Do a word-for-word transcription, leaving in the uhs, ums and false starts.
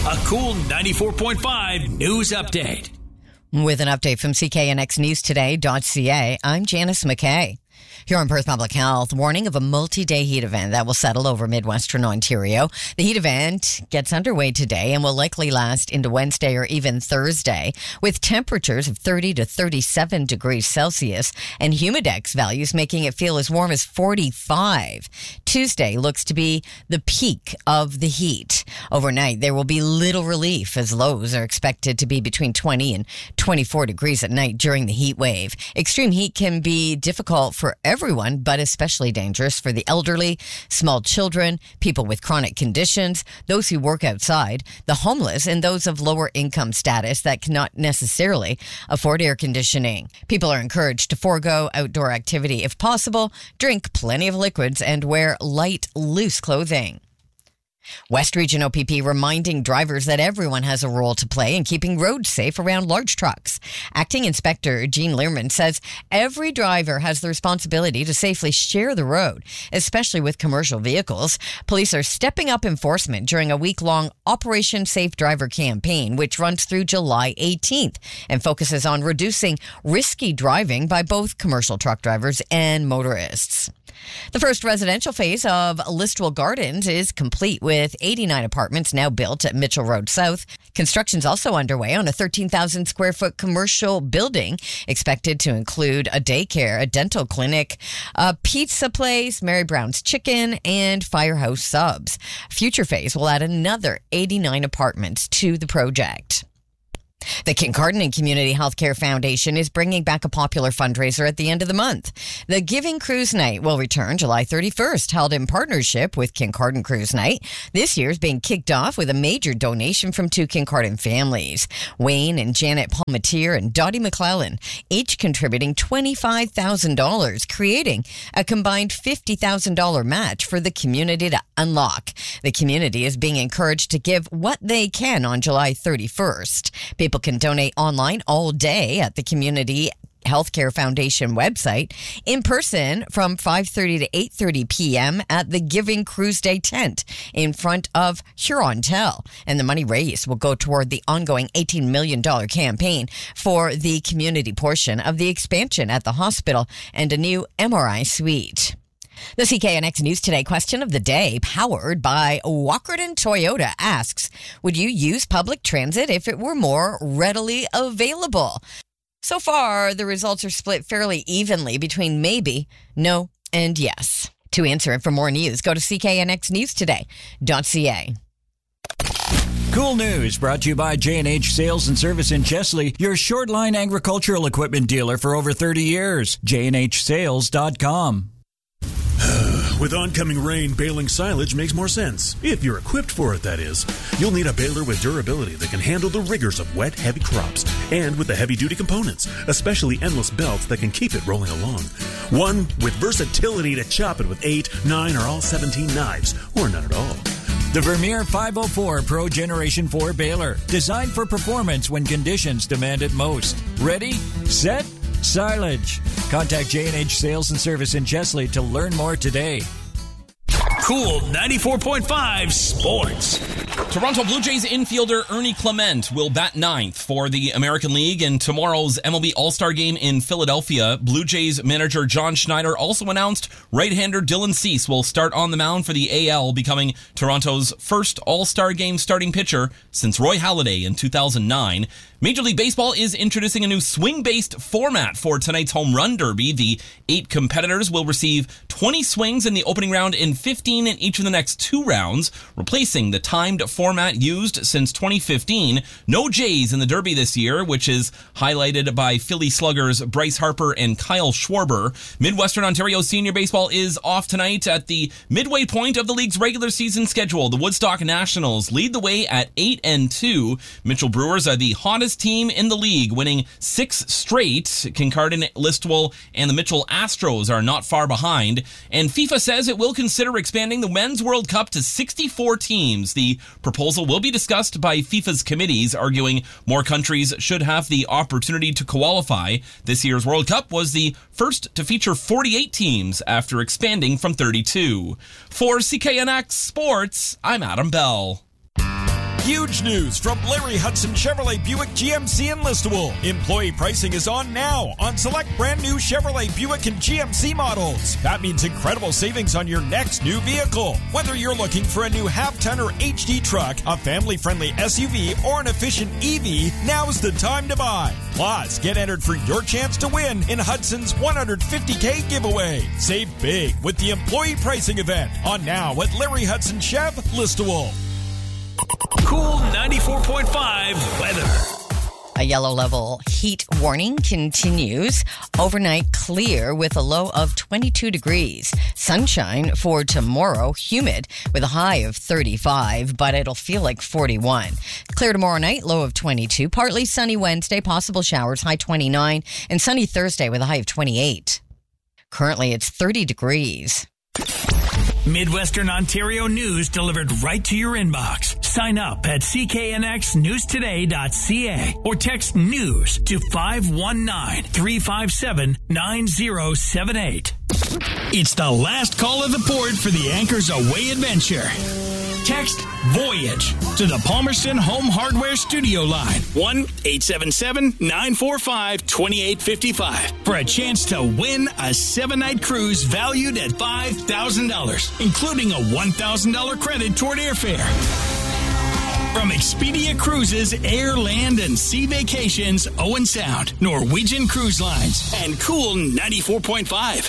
A Cool ninety-four point five news update. With an update from C K N X News Today dot C A, I'm Janice McKay. Here on Perth Public Health, warning of a multi-day heat event that will settle over Midwestern Ontario. The heat event gets underway today and will likely last into Wednesday or even Thursday, with temperatures of thirty to thirty-seven degrees Celsius and humidex values making it feel as warm as forty-five. Tuesday looks to be the peak of the heat. Overnight, there will be little relief as lows are expected to be between twenty and twenty-four degrees at night during the heat wave. Extreme heat can be difficult for everyone, but especially dangerous for the elderly, small children, people with chronic conditions, those who work outside, the homeless, and those of lower income status that cannot necessarily afford air conditioning. People are encouraged to forego outdoor activity if possible, drink plenty of liquids, and wear light, loose clothing. West Region O P P reminding drivers that everyone has a role to play in keeping roads safe around large trucks. Acting Inspector Jean Learman says every driver has the responsibility to safely share the road, especially with commercial vehicles. Police are stepping up enforcement during a week-long Operation Safe Driver campaign, which runs through July eighteenth and focuses on reducing risky driving by both commercial truck drivers and motorists. The first residential phase of Listwell Gardens is complete with eighty-nine apartments now built at Mitchell Road South. Construction's also underway on a thirteen thousand square foot commercial building expected to include a daycare, a dental clinic, a pizza place, Mary Brown's Chicken, and Firehouse Subs. Future phase will add another eighty-nine apartments to the project. The Kincardine Community Healthcare Foundation is bringing back a popular fundraiser at the end of the month. The Giving Cruise Night will return July thirty-first, held in partnership with Kincardine Cruise Night. This year is being kicked off with a major donation from two Kincardine families, Wayne and Janet Palmatier and Dottie McClellan, each contributing twenty-five thousand dollars, creating a combined fifty thousand dollars match for the community to unlock. The community is being encouraged to give what they can on July thirty-first. People can donate online all day at the Community Healthcare Foundation website, in person from five thirty to eight thirty p.m. at the Giving Cruise Day tent in front of Hurontel. And the money raised will go toward the ongoing eighteen million dollars campaign for the community portion of the expansion at the hospital and a new M R I suite. The C K N X News Today question of the day, powered by Walkerton Toyota, asks, would you use public transit if it were more readily available? So far, the results are split fairly evenly between maybe, no, and yes. To answer and for more news, go to C K N X News Today dot C A. Cool News brought to you by J and H Sales and Service in Chesley, your short-line agricultural equipment dealer for over thirty years. J and H sales dot com. With oncoming rain, baling silage makes more sense. If you're equipped for it, that is. You'll need a baler with durability that can handle the rigors of wet, heavy crops, and with the heavy-duty components, especially endless belts that can keep it rolling along. One with versatility to chop it with eight, nine, or all seventeen knives, or none at all. The Vermeer five oh four Pro Generation four baler, designed for performance when conditions demand it most. Ready, set, silage. Contact J and H Sales and Service in Chesley to learn more today. Cool ninety-four point five Sports. Toronto Blue Jays infielder Ernie Clement will bat ninth for the American League in tomorrow's M L B All-Star Game in Philadelphia. Blue Jays manager John Schneider also announced right-hander Dylan Cease will start on the mound for the A L, becoming Toronto's first All-Star Game starting pitcher since Roy Halladay in two thousand nine. Major League Baseball is introducing a new swing-based format for tonight's home run derby. The eight competitors will receive twenty swings in the opening round and fifteen in each of the next two rounds, replacing the timed format used since twenty fifteen. No Jays in the derby this year, which is highlighted by Philly sluggers Bryce Harper and Kyle Schwarber. Midwestern Ontario Senior Baseball is off tonight at the midway point of the league's regular season schedule. The Woodstock Nationals lead the way at eight and two. Mitchell Brewers are the hottest team in the league, winning six straight. Kincardine, Listwell, and the Mitchell Astros are not far behind. And FIFA says it will consider expanding the Men's World Cup to sixty-four teams. The proposal will be discussed by FIFA's committees, arguing more countries should have the opportunity to qualify. This year's World Cup was the first to feature forty-eight teams after expanding from thirty-two. For C K N X Sports, I'm Adam Bell. Huge news from Larry Hudson Chevrolet Buick G M C in Listowel. Employee pricing is on now on select brand new Chevrolet Buick and G M C models. That means incredible savings on your next new vehicle. Whether you're looking for a new half-ton or H D truck, a family-friendly S U V, or an efficient E V, now's the time to buy. Plus, get entered for your chance to win in Hudson's one hundred fifty K giveaway. Save big with the employee pricing event on now at Larry Hudson Chev, Listowel. Cool ninety-four point five weather. A yellow level heat warning continues. Overnight clear with a low of twenty-two degrees. Sunshine for tomorrow, humid with a high of thirty-five, but it'll feel like forty-one. Clear tomorrow night, low of twenty-two. Partly sunny Wednesday, possible showers, high twenty-nine. And sunny Thursday with a high of twenty-eight. Currently, it's thirty degrees. Midwestern Ontario news delivered right to your inbox. Sign up at c k n x news today dot c a or text news to five one nine, three five seven, nine zero seven eight. It's the last call of the port for the Anchors Away adventure. Text Voyage to the Palmerston Home Hardware Studio line, one eight seven seven, nine four five, two eight five five, for a chance to win a seven-night cruise valued at five thousand dollars, including a one thousand dollars credit toward airfare. From Expedia Cruises, Air, Land, and Sea Vacations, Owen Sound, Norwegian Cruise Lines, and Cool ninety-four point five.